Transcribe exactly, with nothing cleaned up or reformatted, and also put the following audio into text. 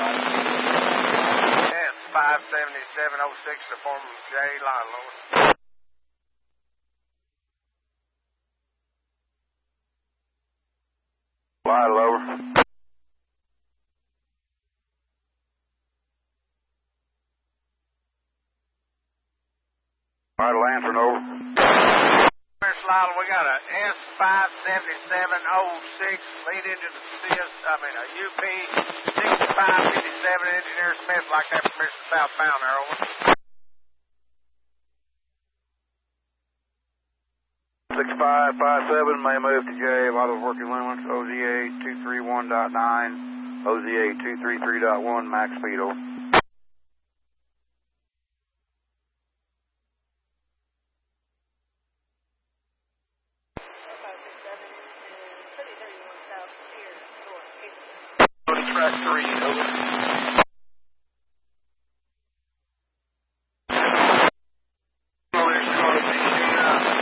S five seventy-seven oh six to form J, line lower. Line lower. Right, Lantern over. Lyle, we got a S five seventy-seven oh six lead into the C S, I mean a U P sixty-five fifty-seven, Engineer Smith, like that permission southbound there, over. six five five seven, may move to J, vital working limits, O Z A two three one point nine, O Z A two three three point one, max speed over.